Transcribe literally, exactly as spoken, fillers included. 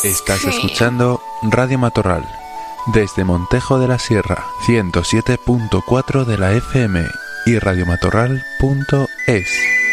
Estás escuchando Radio Matorral, desde Montejo de la Sierra, ciento siete punto cuatro de la F M y radiomatorral punto es.